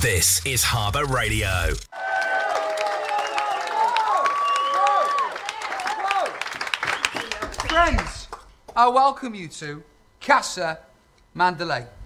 This is Harbour Radio. Friends, I welcome you to Casa Mandalay.